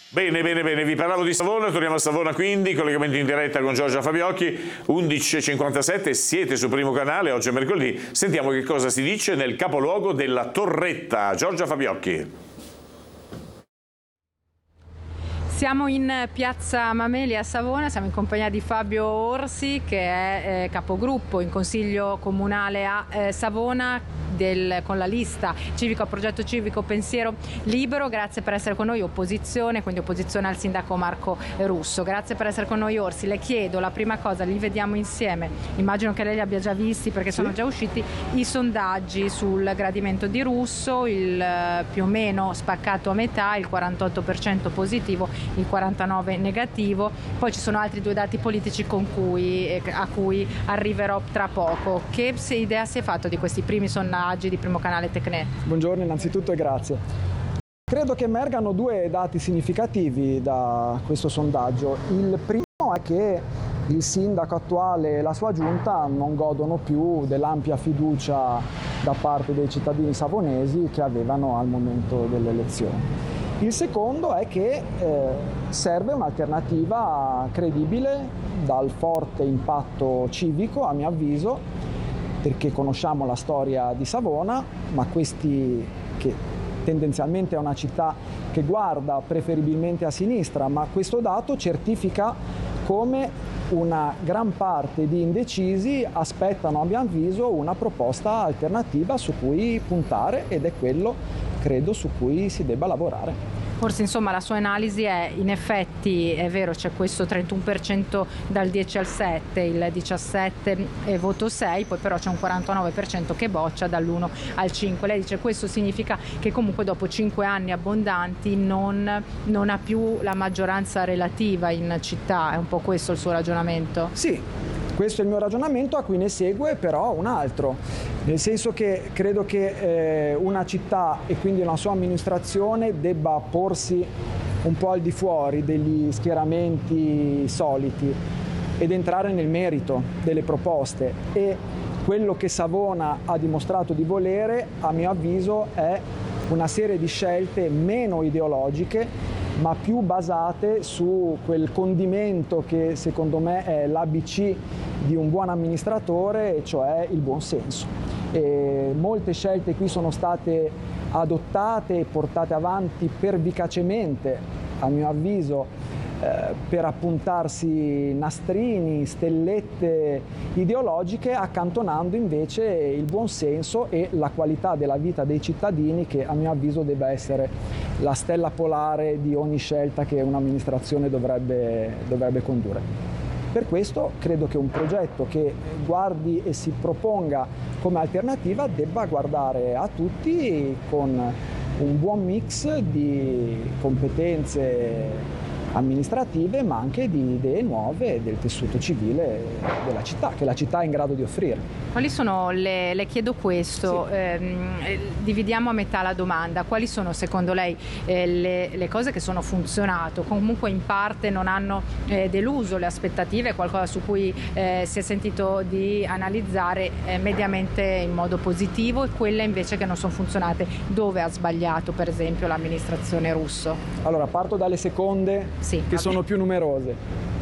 Bene, vi parlavo di Savona, torniamo a Savona quindi, collegamento in diretta con Giorgia Fabiocchi, 11:57, siete su Primo Canale, oggi è mercoledì, sentiamo che cosa si dice nel capoluogo della Torretta. Giorgia Fabiocchi. Siamo in piazza Mameli a Savona, siamo in compagnia di Fabio Orsi che è capogruppo in consiglio comunale a Savona con la lista civico a progetto civico Pensiero Libero. Grazie per essere con noi, opposizione, quindi opposizione al sindaco Marco Russo. Grazie per essere con noi Orsi. Le chiedo la prima cosa, li vediamo insieme, immagino che lei li abbia già visti perché sono già usciti i sondaggi sul gradimento di Russo, il più o meno spaccato a metà, il 48% positivo, il 49% negativo. Poi ci sono altri due dati politici a cui arriverò tra poco. Che idea si è fatto di questi primi sondaggi di Primo Canale Tecnet? Buongiorno innanzitutto e grazie. Credo che emergano due dati significativi da questo sondaggio. Il primo è che il sindaco attuale e la sua giunta non godono più dell'ampia fiducia da parte dei cittadini savonesi che avevano al momento delle elezioni. Il secondo è che serve un'alternativa credibile dal forte impatto civico, a mio avviso, perché conosciamo la storia di Savona, ma questi che tendenzialmente è una città che guarda preferibilmente a sinistra, ma questo dato certifica come una gran parte di indecisi aspettano, a mio avviso, una proposta alternativa su cui puntare ed è quello, credo, su cui si debba lavorare. Forse insomma la sua analisi è, in effetti è vero, c'è questo 31% dal 10 al 7, il 17 e voto 6, poi però c'è un 49% che boccia dall'1 al 5. Lei dice questo significa che comunque dopo 5 anni abbondanti non ha più la maggioranza relativa in città, è un po' questo il suo ragionamento? Sì. Questo è il mio ragionamento, a cui ne segue però un altro, nel senso che credo che una città e quindi una sua amministrazione debba porsi un po' al di fuori degli schieramenti soliti ed entrare nel merito delle proposte, e quello che Savona ha dimostrato di volere, a mio avviso, è una serie di scelte meno ideologiche ma più basate su quel condimento che secondo me è l'ABC di un buon amministratore, e cioè il buon senso. E molte scelte qui sono state adottate e portate avanti pervicacemente, a mio avviso, per appuntarsi nastrini, stellette ideologiche, accantonando invece il buon senso e la qualità della vita dei cittadini, che a mio avviso deve essere la stella polare di ogni scelta che un'amministrazione dovrebbe condurre. Per questo credo che un progetto che guardi e si proponga come alternativa debba guardare a tutti con un buon mix di competenze amministrative, ma anche di idee nuove del tessuto civile della città, che la città è in grado di offrire. Quali sono, le chiedo questo, sì. Dividiamo a metà la domanda, quali sono secondo lei le cose che sono funzionato, comunque in parte non hanno deluso le aspettative, qualcosa su cui si è sentito di analizzare mediamente in modo positivo, e quelle invece che non sono funzionate, dove ha sbagliato per esempio l'amministrazione Russo? Allora parto dalle seconde, sì, che sono più numerose.